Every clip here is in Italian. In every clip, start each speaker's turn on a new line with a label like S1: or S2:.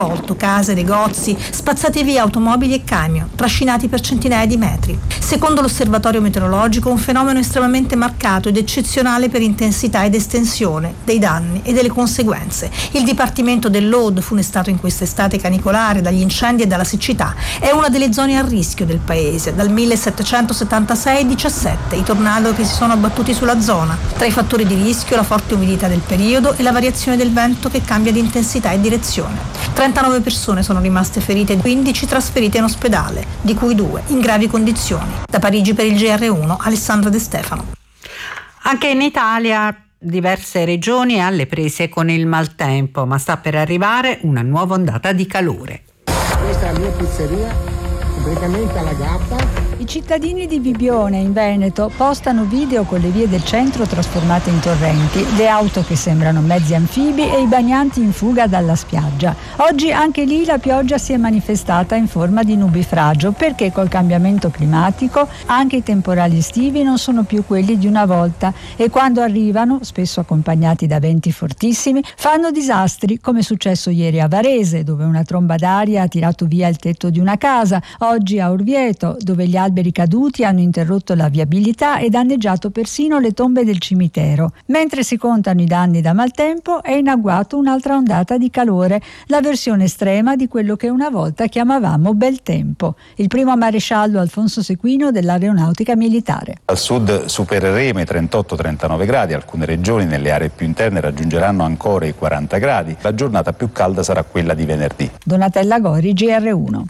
S1: Case, negozi, spazzati via automobili e camion, trascinati per centinaia di metri. Secondo l'osservatorio meteorologico, un fenomeno estremamente marcato ed eccezionale per intensità ed estensione dei danni e delle conseguenze. Il Dipartimento dell'Aude, funestato in quest'estate canicolare dagli incendi e dalla siccità, è una delle zone a rischio del paese. Dal 1776 17 i tornado che si sono abbattuti sulla zona. Tra i fattori di rischio la forte umidità del periodo e la variazione del vento che cambia di intensità e direzione. 39 persone sono rimaste ferite e 15 trasferite in ospedale, di cui 2 in gravi condizioni. Da Parigi per il GR1, Alessandra De Stefano.
S2: Anche in Italia diverse regioni alle prese con il maltempo, ma sta per arrivare una nuova ondata di calore.
S3: Questa è la mia pizzeria, completamente alla gabba.
S4: I cittadini di Bibione, in Veneto, postano video con le vie del centro trasformate in torrenti, le auto che sembrano mezzi anfibi e i bagnanti in fuga dalla spiaggia. Oggi anche lì la pioggia si è manifestata in forma di nubifragio, perché col cambiamento climatico anche i temporali estivi non sono più quelli di una volta e quando arrivano, spesso accompagnati da venti fortissimi, fanno disastri, come è successo ieri a Varese, dove una tromba d'aria ha tirato via il tetto di una casa, oggi a Orvieto, dove gli alberi caduti hanno interrotto la viabilità e danneggiato persino le tombe del cimitero. Mentre si contano i danni da maltempo, è in agguato un'altra ondata di calore, la versione estrema di quello che una volta chiamavamo bel tempo. Il primo maresciallo Alfonso Sequino dell'Aeronautica Militare.
S5: Al sud supereremo i 38-39 gradi, alcune regioni nelle aree più interne raggiungeranno ancora i 40 gradi. La giornata più calda sarà quella di venerdì.
S4: Donatella Gori, GR1.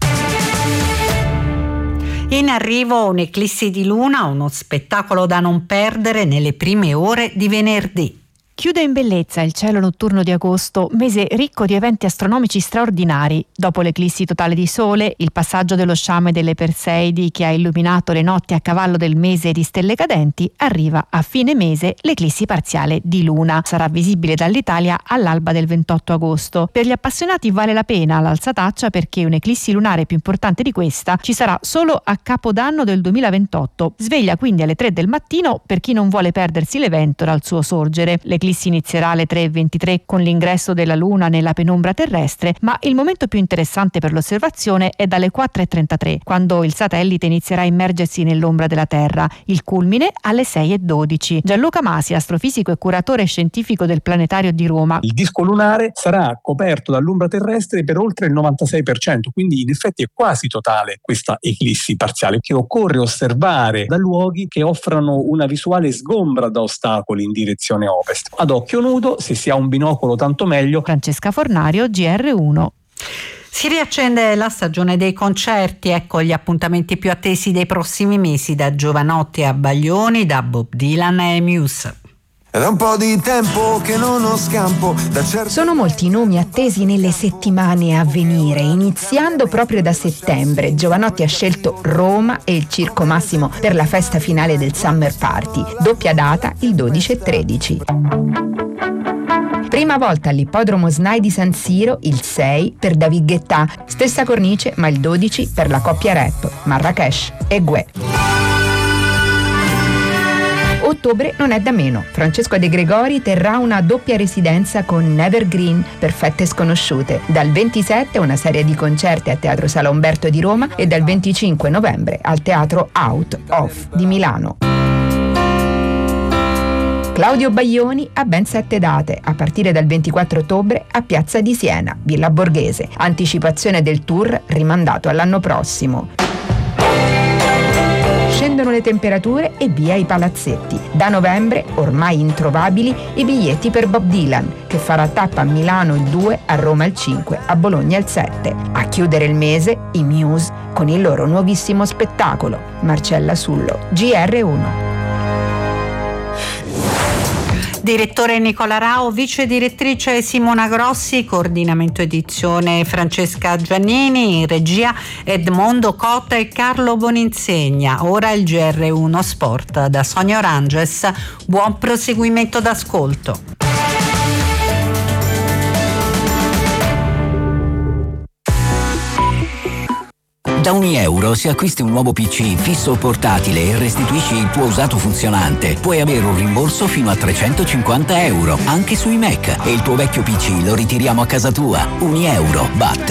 S2: In arrivo un'eclissi di luna, uno spettacolo da non perdere nelle prime ore di venerdì.
S6: Chiude in bellezza il cielo notturno di agosto, mese ricco di eventi astronomici straordinari. Dopo l'eclissi totale di sole, il passaggio dello sciame delle Perseidi che ha illuminato le notti a cavallo del mese di stelle cadenti, arriva a fine mese l'eclissi parziale di luna. Sarà visibile dall'Italia all'alba del 28 agosto. Per gli appassionati vale la pena l'alzataccia, perché un'eclissi lunare più importante di questa ci sarà solo a Capodanno del 2028. Sveglia quindi alle 3 del mattino per chi non vuole perdersi l'evento dal suo sorgere. L'eclissi inizierà alle 3:23 con l'ingresso della Luna nella penombra terrestre, ma il momento più interessante per l'osservazione è dalle 4:33, quando il satellite inizierà a immergersi nell'ombra della Terra. Il culmine alle 6:12. Gianluca Masi, astrofisico e curatore scientifico del Planetario di Roma.
S7: Il disco lunare sarà coperto dall'ombra terrestre per oltre il 96%, quindi in effetti è quasi totale questa eclissi parziale, che occorre osservare da luoghi che offrano una visuale sgombra da ostacoli in direzione ovest. Ad occhio nudo, se si ha un binocolo tanto meglio.
S6: Francesca Fornario, GR1.
S2: Si riaccende la stagione dei concerti, ecco gli appuntamenti più attesi dei prossimi mesi, da Giovanotti a Baglioni, da Bob Dylan e Muse.
S8: È da un po' di tempo che non ho scampo da
S9: Sono molti i nomi attesi nelle settimane a venire, iniziando proprio da settembre. Giovanotti ha scelto Roma e il Circo Massimo per la festa finale del Summer Party, doppia data il 12 e 13. Prima volta all'Ippodromo SNAI di San Siro il 6 per David Guetta, stessa cornice ma il 12 per la coppia rap Marrakesh e Guè. Ottobre non è da meno. Francesco De Gregori terrà una doppia residenza con Evergreen per Fette Sconosciute. Dal 27 una serie di concerti al Teatro Sala Umberto di Roma e dal 25 novembre al Teatro Out Off di Milano. Claudio Baglioni ha ben 7 date, a partire dal 24 ottobre a Piazza di Siena, Villa Borghese. Anticipazione del tour rimandato all'anno prossimo. Scendono le temperature e via i palazzetti. Da novembre, ormai introvabili, i biglietti per Bob Dylan, che farà tappa a Milano il 2, a Roma il 5, a Bologna il 7. A chiudere il mese, i Muse con il loro nuovissimo spettacolo. Marcella Sullo, GR1.
S2: Direttore Nicola Rao, vice direttrice Simona Grossi, coordinamento edizione Francesca Giannini, in regia Edmondo Cotta e Carlo Boninsegna. Ora il GR1 Sport da Sonia Oranges. Buon proseguimento d'ascolto.
S10: Da €1 se acquisti un nuovo PC fisso o portatile e restituisci il tuo usato funzionante, puoi avere un rimborso fino a €350 anche sui Mac, e il tuo vecchio PC lo ritiriamo a casa tua. €1 batte